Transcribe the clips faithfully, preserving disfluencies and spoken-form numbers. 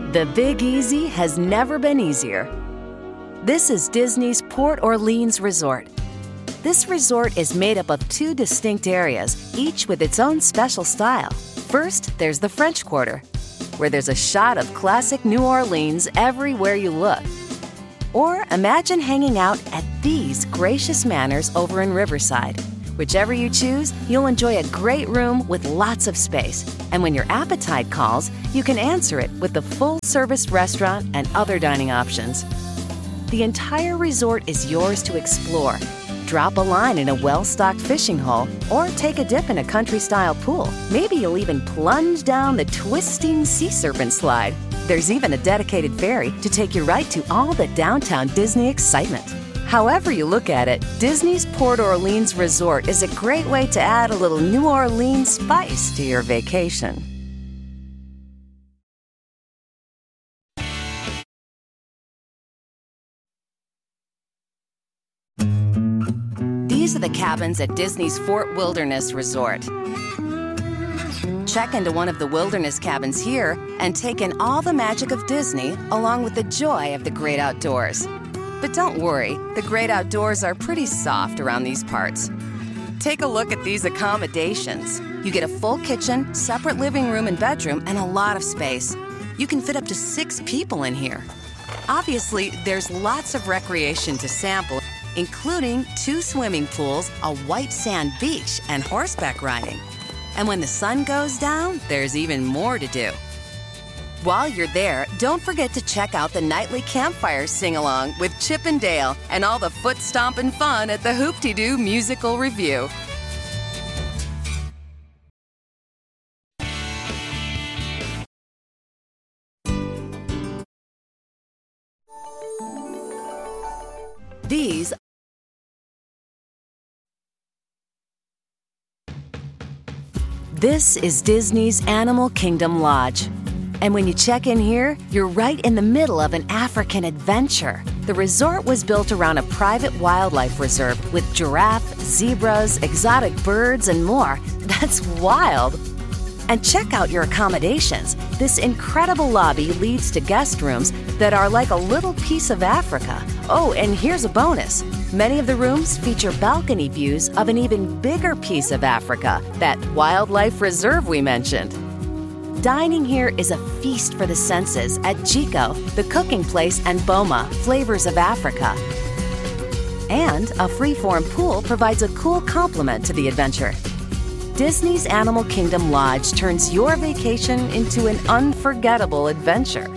The Big Easy has never been easier. This is Disney's Port Orleans Resort. This resort is made up of two distinct areas, each with its own special style. First, there's the French Quarter, where there's a shot of classic New Orleans everywhere you look. Or imagine hanging out at these gracious manors over in Riverside. Whichever you choose, you'll enjoy a great room with lots of space. And when your appetite calls, you can answer it with the full-service restaurant and other dining options. The entire resort is yours to explore. Drop a line in a well-stocked fishing hole or take a dip in a country-style pool. Maybe you'll even plunge down the twisting sea serpent slide. There's even a dedicated ferry to take you right to all the downtown Disney excitement. However you look at it, Disney's Port Orleans Resort is a great way to add a little New Orleans spice to your vacation. These are the cabins at Disney's Fort Wilderness Resort. Check into one of the wilderness cabins here and take in all the magic of Disney along with the joy of the great outdoors. But don't worry, the great outdoors are pretty soft around these parts. Take a look at these accommodations. You get a full kitchen, separate living room and bedroom, and a lot of space. You can fit up to six people in here. Obviously, there's lots of recreation to sample, including two swimming pools, a white sand beach, and horseback riding. And when the sun goes down, there's even more to do. While you're there, don't forget to check out the nightly campfire sing-along with Chip and Dale and all the foot-stomping fun at the Hoop-Dee-Doo Musical Review. These This is Disney's Animal Kingdom Lodge. And when you check in here, you're right in the middle of an African adventure. The resort was built around a private wildlife reserve with giraffe, zebras, exotic birds, and more. That's wild. And check out your accommodations. This incredible lobby leads to guest rooms that are like a little piece of Africa. Oh, and here's a bonus. Many of the rooms feature balcony views of an even bigger piece of Africa, that wildlife reserve we mentioned. Dining here is a feast for the senses at Jiko, the cooking place, and Boma, Flavors of Africa. And a free-form pool provides a cool complement to the adventure. Disney's Animal Kingdom Lodge turns your vacation into an unforgettable adventure.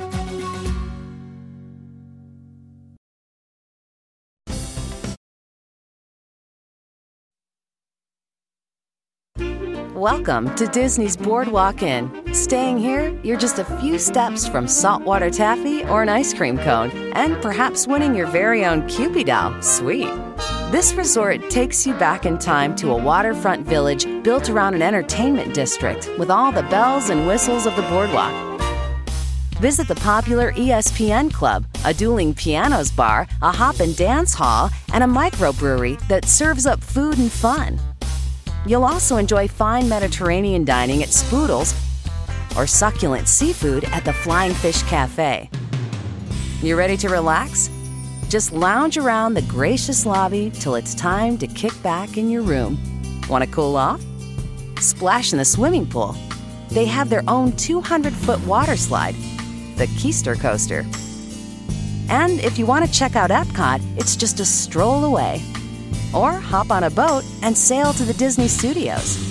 Welcome to Disney's Boardwalk Inn. Staying here, you're just a few steps from saltwater taffy or an ice cream cone, and perhaps winning your very own Cupid doll. Sweet. This resort takes you back in time to a waterfront village built around an entertainment district with all the bells and whistles of the boardwalk. Visit the popular E S P N Club, a dueling pianos bar, a hop and dance hall, and a microbrewery that serves up food and fun. You'll also enjoy fine Mediterranean dining at Spoodles or succulent seafood at the Flying Fish Cafe. You ready to relax? Just lounge around the gracious lobby till it's time to kick back in your room. Want to cool off? Splash in the swimming pool. They have their own two hundred foot water slide, the Keister Coaster. And if you want to check out Epcot, it's just a stroll away. Or hop on a boat and sail to the Disney Studios.